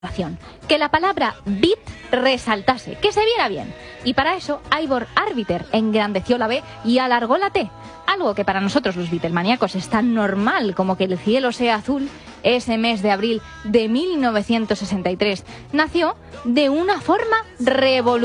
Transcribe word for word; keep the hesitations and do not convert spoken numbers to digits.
que la palabra beat resaltase, que se viera bien. Y para eso, Ivor Arbiter engrandeció la B y alargó la T. Algo que para nosotros los Beatlemaníacos es tan normal como que el cielo sea azul. Ese mes de abril de mil novecientos sesenta y tres nació de una forma revolucionaria.